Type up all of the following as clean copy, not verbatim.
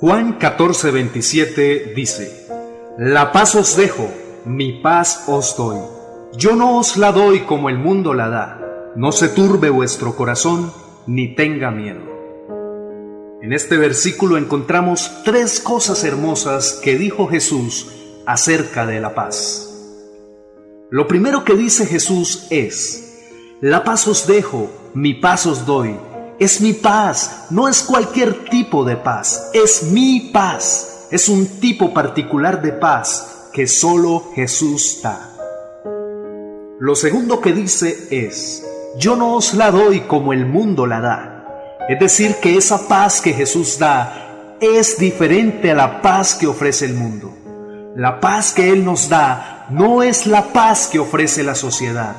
Juan 14:27 dice: La paz os dejo, mi paz os doy. Yo no os la doy como el mundo la da. No se turbe vuestro corazón, ni tenga miedo. En este versículo encontramos tres cosas hermosas que dijo Jesús acerca de la paz. Lo primero que dice Jesús es: la paz os dejo, mi paz os doy. Es mi paz, no es cualquier tipo de paz, es mi paz. Es un tipo particular de paz que solo Jesús da. Lo segundo que dice es: yo no os la doy como el mundo la da. Es decir, que esa paz que Jesús da es diferente a la paz que ofrece el mundo. La paz que Él nos da no es la paz que ofrece la sociedad.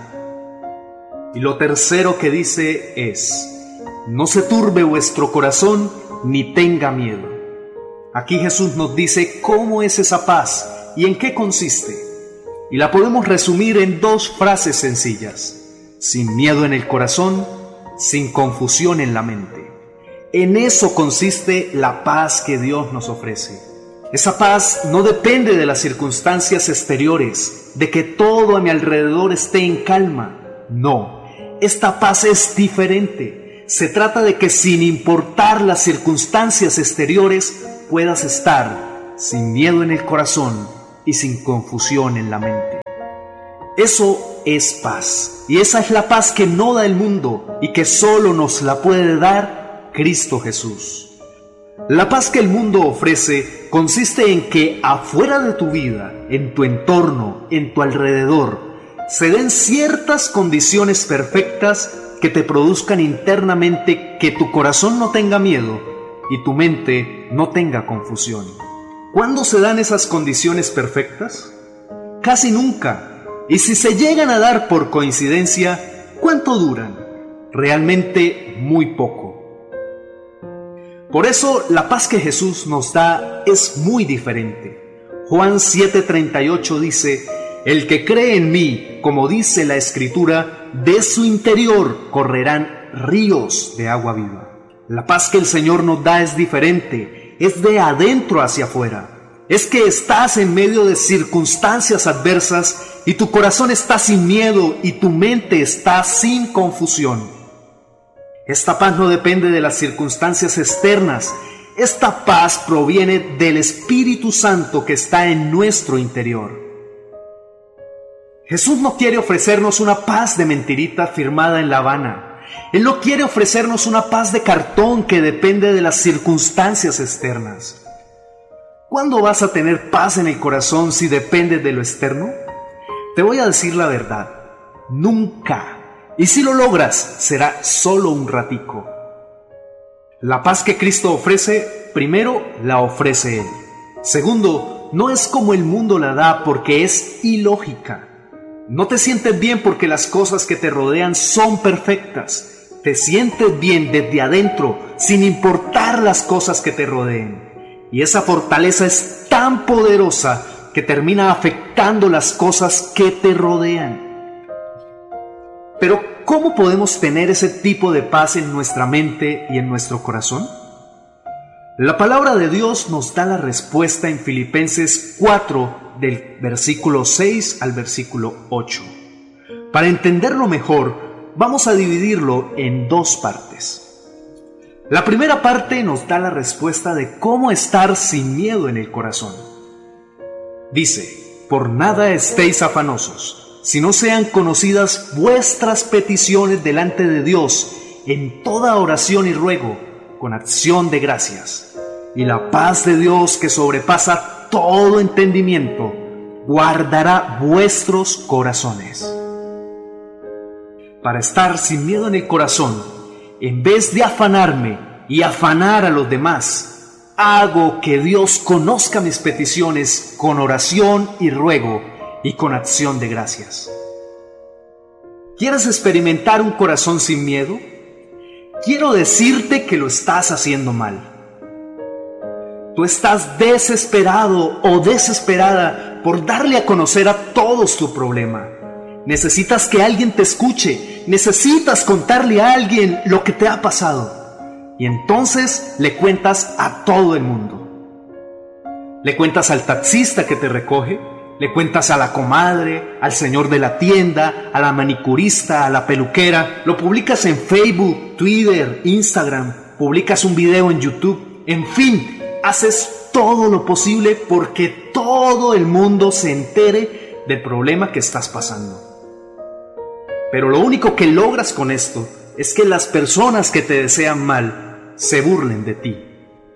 Y lo tercero que dice es: no se turbe vuestro corazón ni tenga miedo. Aquí Jesús nos dice cómo es esa paz y en qué consiste. Y la podemos resumir en dos frases sencillas: sin miedo en el corazón, sin confusión en la mente. En eso consiste la paz que Dios nos ofrece. Esa paz no depende de las circunstancias exteriores, de que todo a mi alrededor esté en calma. No, esta paz es diferente. Se trata de que sin importar las circunstancias exteriores, puedas estar sin miedo en el corazón y sin confusión en la mente. Eso es paz, y esa es la paz que no da el mundo y que solo nos la puede dar Cristo Jesús. La paz que el mundo ofrece consiste en que afuera de tu vida, en tu entorno, en tu alrededor, se den ciertas condiciones perfectas que te produzcan internamente que tu corazón no tenga miedo y tu mente no tenga confusión. ¿Cuándo se dan esas condiciones perfectas? Casi nunca. Y si se llegan a dar por coincidencia, ¿cuánto duran? Realmente muy poco. Por eso la paz que Jesús nos da es muy diferente. Juan 7:38 dice: el que cree en mí, como dice la Escritura, de su interior correrán ríos de agua viva. La paz que el Señor nos da es diferente, es de adentro hacia afuera. Es que estás en medio de circunstancias adversas y tu corazón está sin miedo y tu mente está sin confusión. Esta paz no depende de las circunstancias externas. Esta paz proviene del Espíritu Santo que está en nuestro interior. Jesús no quiere ofrecernos una paz de mentirita firmada en La Habana. Él no quiere ofrecernos una paz de cartón que depende de las circunstancias externas. ¿Cuándo vas a tener paz en el corazón si depende de lo externo? Te voy a decir la verdad: nunca. Y si lo logras, será solo un ratico. La paz que Cristo ofrece, primero, la ofrece Él. Segundo, no es como el mundo la da porque es ilógica. No te sientes bien porque las cosas que te rodean son perfectas. Te sientes bien desde adentro, sin importar las cosas que te rodeen. Y esa fortaleza es tan poderosa que termina afectando las cosas que te rodean. Pero, ¿cómo podemos tener ese tipo de paz en nuestra mente y en nuestro corazón? La palabra de Dios nos da la respuesta en Filipenses 4, del versículo 6 al versículo 8. Para entenderlo mejor, vamos a dividirlo en dos partes. La primera parte nos da la respuesta de cómo estar sin miedo en el corazón. Dice: por nada estéis afanosos, si no sean conocidas vuestras peticiones delante de Dios en toda oración y ruego, con acción de gracias. Y la paz de Dios, que sobrepasa todo entendimiento, guardará vuestros corazones. Para estar sin miedo en el corazón, en vez de afanarme y afanar a los demás, hago que Dios conozca mis peticiones con oración y ruego y con acción de gracias. ¿Quieres experimentar un corazón sin miedo? Quiero decirte que lo estás haciendo mal. Tú estás desesperado o desesperada por darle a conocer a todos tu problema. Necesitas que alguien te escuche, necesitas contarle a alguien lo que te ha pasado. Y entonces le cuentas a todo el mundo. Le cuentas al taxista que te recoge, le cuentas a la comadre, al señor de la tienda, a la manicurista, a la peluquera. Lo publicas en Facebook, Twitter, Instagram, publicas un video en YouTube. En fin, haces todo lo posible porque todo el mundo se entere del problema que estás pasando. Pero lo único que logras con esto es que las personas que te desean mal se burlen de ti.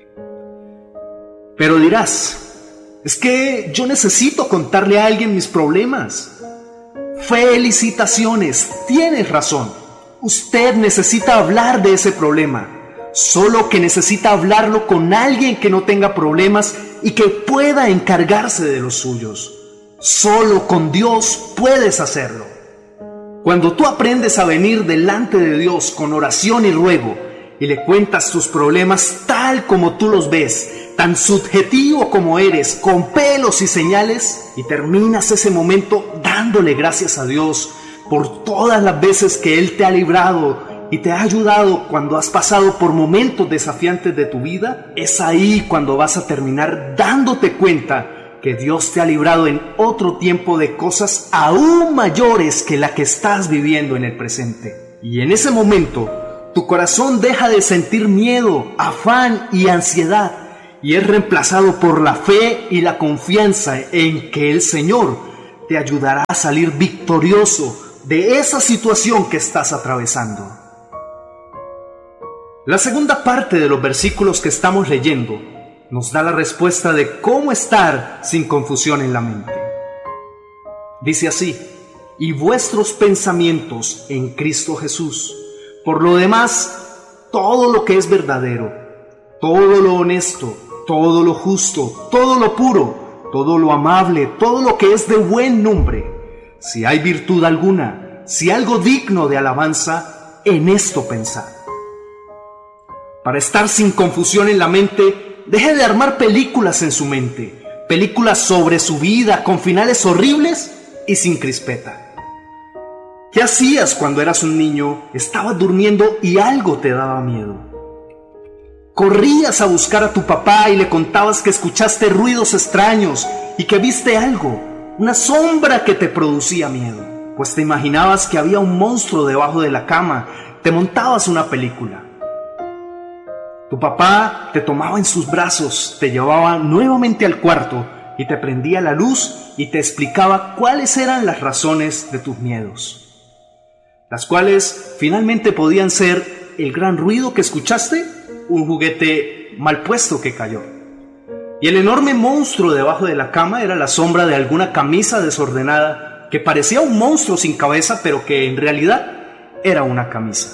Pero dirás, es que yo necesito contarle a alguien mis problemas. Felicitaciones, tienes razón. Usted necesita hablar de ese problema. Solo que necesita hablarlo con alguien que no tenga problemas y que pueda encargarse de los suyos. Solo con Dios puedes hacerlo. Cuando tú aprendes a venir delante de Dios con oración y ruego y le cuentas tus problemas tal como tú los ves, tan subjetivo como eres, con pelos y señales, y terminas ese momento dándole gracias a Dios por todas las veces que Él te ha librado y te ha ayudado cuando has pasado por momentos desafiantes de tu vida, es ahí cuando vas a terminar dándote cuenta que Dios te ha librado en otro tiempo de cosas aún mayores que la que estás viviendo en el presente. Y en ese momento, tu corazón deja de sentir miedo, afán y ansiedad, y es reemplazado por la fe y la confianza en que el Señor te ayudará a salir victorioso de esa situación que estás atravesando. La segunda parte de los versículos que estamos leyendo nos da la respuesta de cómo estar sin confusión en la mente. Dice así: y vuestros pensamientos en Cristo Jesús. Por lo demás, todo lo que es verdadero, todo lo honesto, todo lo justo, todo lo puro, todo lo amable, todo lo que es de buen nombre, si hay virtud alguna, si algo digno de alabanza, en esto pensad. Para estar sin confusión en la mente, deje de armar películas en su mente, películas sobre su vida con finales horribles y sin crispeta. ¿Qué hacías cuando eras un niño? Estabas durmiendo y algo te daba miedo. Corrías a buscar a tu papá y le contabas que escuchaste ruidos extraños y que viste algo, una sombra que te producía miedo, pues te imaginabas que había un monstruo debajo de la cama, te montabas una película. Tu papá te tomaba en sus brazos, te llevaba nuevamente al cuarto y te prendía la luz y te explicaba cuáles eran las razones de tus miedos, las cuales finalmente podían ser el gran ruido que escuchaste, un juguete mal puesto que cayó, y el enorme monstruo debajo de la cama era la sombra de alguna camisa desordenada que parecía un monstruo sin cabeza, pero que en realidad era una camisa.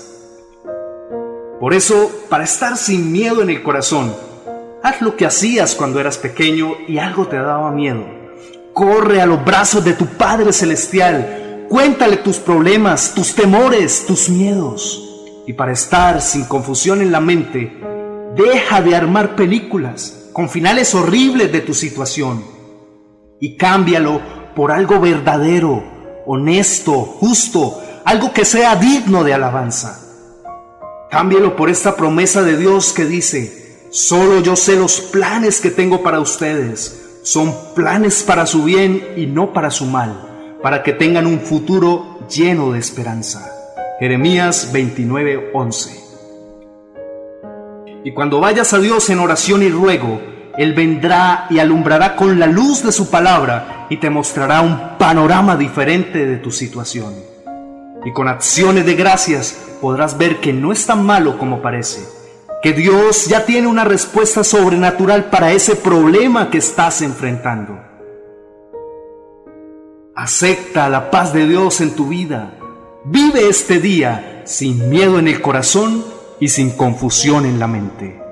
Por eso, para estar sin miedo en el corazón, haz lo que hacías cuando eras pequeño y algo te daba miedo. Corre a los brazos de tu Padre Celestial, cuéntale tus problemas, tus temores, tus miedos. Y para estar sin confusión en la mente, deja de armar películas con finales horribles de tu situación y cámbialo por algo verdadero, honesto, justo, algo que sea digno de alabanza. Cámbialo por esta promesa de Dios que dice: solo yo sé los planes que tengo para ustedes. Son planes para su bien y no para su mal, para que tengan un futuro lleno de esperanza. Jeremías 29:11. Y cuando vayas a Dios en oración y ruego, Él vendrá y alumbrará con la luz de su palabra y te mostrará un panorama diferente de tu situación. Y con acciones de gracias podrás ver que no es tan malo como parece, que Dios ya tiene una respuesta sobrenatural para ese problema que estás enfrentando. Acepta la paz de Dios en tu vida. Vive este día sin miedo en el corazón y sin confusión en la mente.